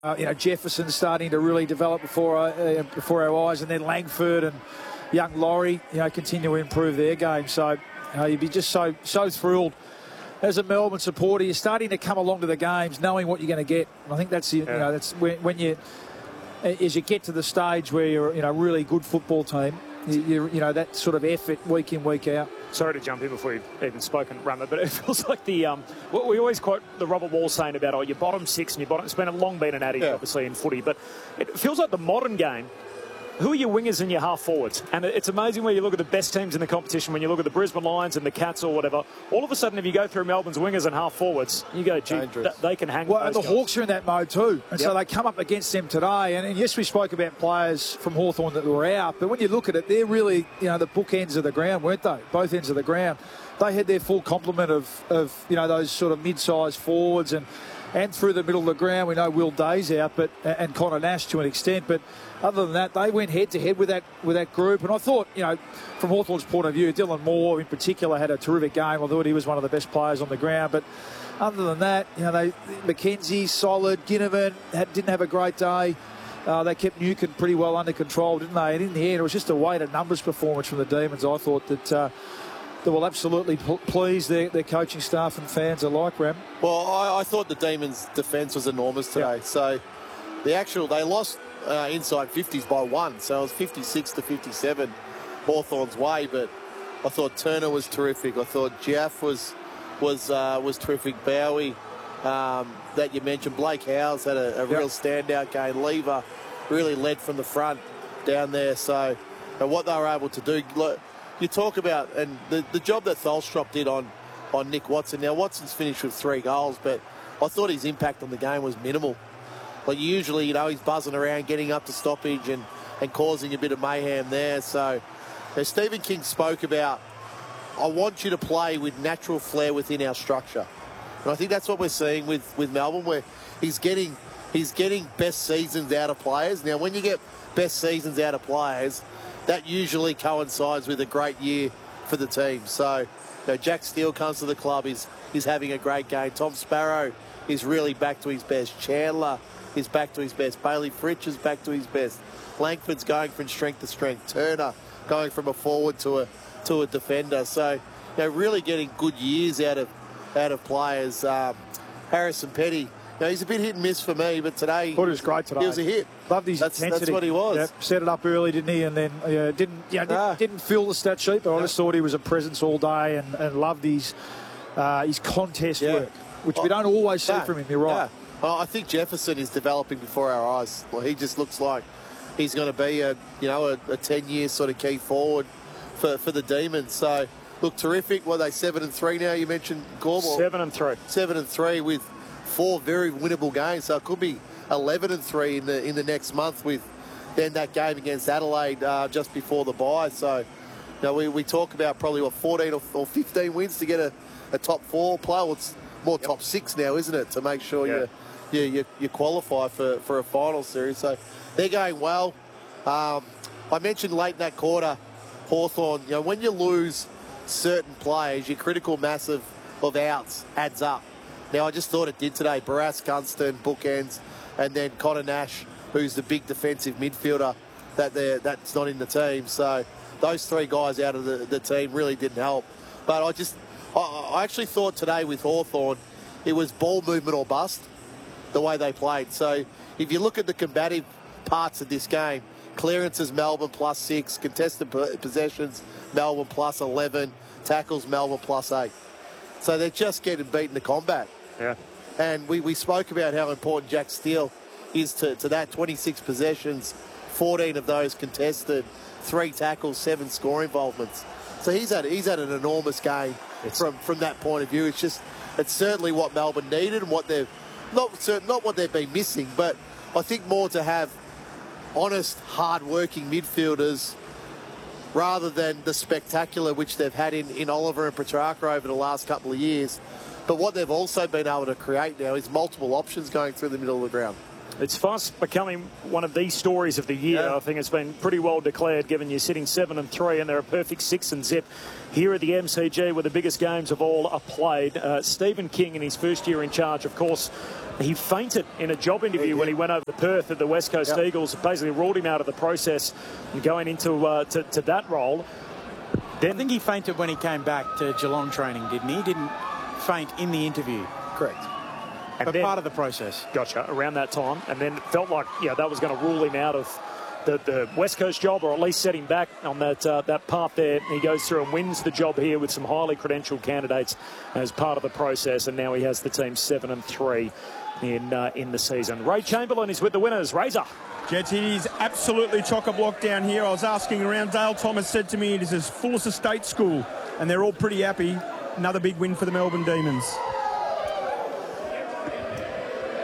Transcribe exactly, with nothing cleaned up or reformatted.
Uh, you know, Jefferson starting to really develop before uh, before our eyes, and then Langford and young Laurie, you know, continue to improve their game. So uh, you'd be just so so thrilled as a Melbourne supporter. You're starting to come along to the games, knowing what you're going to get. I think that's you yeah. know that's when, when you as you get to the stage where you're you know really good football team. You, you know that sort of effort week in, week out. Sorry to jump in before you've even spoken, Rummer, but it feels like the um, what we always quote the Robert Wall saying about, oh, your bottom six and your bottom. It's been a long been an adage, yeah. obviously, in footy, but it feels like the modern game. Who are your wingers and your half forwards? And it's amazing when you look at the best teams in the competition, when you look at the Brisbane Lions and the Cats or whatever, all of a sudden if you go through Melbourne's wingers and half forwards, you go, gee, th they can hang well, with and those the guys. Hawks are in that mode too. And yep. so they come up against them today. And, and yes, we spoke about players from Hawthorn that were out, but when you look at it, they're really, you know, the bookends of the ground, weren't they? Both ends of the ground. They had their full complement of, of you know, those sort of mid-sized forwards and and through the middle of the ground, we know Will Day's out, but and Connor Nash to an extent. But other than that, they went head-to-head with that with that group. And I thought, you know, from Hawthorn's point of view, Dylan Moore in particular had a terrific game. I thought he was one of the best players on the ground. But other than that, you know, they McKenzie, solid. Ginnivan had, didn't have a great day. Uh, they kept Newcomb pretty well under control, didn't they? And in the end, it was just a weighted numbers performance from the Demons. I thought that... Uh, that will absolutely please their, their coaching staff and fans alike, Ram. Well, I, I thought the Demons' defence was enormous today. Yeah. So the actual, they lost uh, inside fifties by one. So it was fifty-six to fifty-seven Hawthorn's way. But I thought Turner was terrific. I thought Jeff was was uh, was terrific. Bowie, um, that you mentioned. Blake Howes had a, a real yep. standout game. Lever really led from the front down there. So and what they were able to do... Look, you talk about, and the, the job that Tholstrop did on, on Nick Watson. Now, Watson's finished with three goals, but I thought his impact on the game was minimal. Like, usually, you know, he's buzzing around, getting up to stoppage and, and causing a bit of mayhem there. So, as Stephen King spoke about, I want you to play with natural flair within our structure. And I think that's what we're seeing with, with Melbourne, where he's getting, he's getting best seasons out of players. Now, when you get best seasons out of players, that usually coincides with a great year for the team. So, you know, Jack Steele comes to the club. He's, he's having a great game. Tom Sparrow is really back to his best. Chandler is back to his best. Bailey Fritsch is back to his best. Langford's going from strength to strength. Turner going from a forward to a to a defender. So, you know, really getting good years out of out of players. Um, Harrison Petty, you know, he's a bit hit and miss for me, but today, thought he was great today. He was a hit. Loved his that's, intensity. That's what he was. Yep. Set it up early, didn't he? And then uh, didn't, you know, didn't, ah. didn't fill the stat sheet, but no. I just thought he was a presence all day and, and loved his uh, his contest yeah. work, which oh, we don't always see no, from him. You're right. No. Well, I think Jefferson is developing before our eyes. Well, he just looks like he's going to be a you know a, a ten-year sort of key forward for for the Demons. So look terrific. What are they seven and three now? You mentioned Corbell. Seven and three. Seven and three with four very winnable games. So it could be eleven and three in the in the next month with then that game against Adelaide uh, just before the bye. So you know we, we talk about probably what fourteen or, or fifteen wins to get a, a top four play. Well, it's more yep. top six now, isn't it, to make sure yeah. you, you you you qualify for for a final series. So they're going well. Um, I mentioned late in that quarter, Hawthorn. You know when you lose certain players, your critical mass of, of outs adds up. Now, I just thought it did today. Barras, Gunston, bookends, and then Connor Nash, who's the big defensive midfielder that they're, that's not in the team. So those three guys out of the, the team really didn't help. But I just, I, I actually thought today with Hawthorn, it was ball movement or bust, the way they played. So if you look at the combative parts of this game, clearances, Melbourne plus six, contested possessions, Melbourne plus eleven, tackles, Melbourne plus eight. So they're just getting beaten to combat. Yeah. And we, we spoke about how important Jack Steele is to, to that. twenty-six possessions, fourteen of those contested, three tackles, seven score involvements. So he's had he's had an enormous game it's, from, from that point of view. It's just it's certainly what Melbourne needed and what they've not not what they've been missing, but I think more to have honest, hard-working midfielders rather than the spectacular which they've had in, in Oliver and Petrarca over the last couple of years. But what they've also been able to create now is multiple options going through the middle of the ground. It's fast becoming one of these stories of the year. Yeah. I think it's been pretty well declared, given you're sitting seven and three, and they're a perfect six and zip here at the M C G, where the biggest games of all are played. Uh, Stephen King, in his first year in charge, of course, he fainted in a job interview when he went over to Perth at the West Coast Yep. Eagles. Basically ruled him out of the process and going into uh, to, to that role. Then I think he fainted when he came back to Geelong training, didn't he? He didn't faint in the interview. Correct. and But then, part of the process. Gotcha, around that time. And then it felt like, yeah, that was going to rule him out of the, the West Coast job, or at least set him back on that uh, that path there. He goes through and wins the job here with some highly credentialed candidates as part of the process, and now he has the team seven and three in uh, in the season. Ray Chamberlain is with the winners. Razor. Jets, it is absolutely chock-a-block down here. I was asking around. Dale Thomas said to me it is as full as a state school, and they're all pretty happy. Another big win for the Melbourne Demons.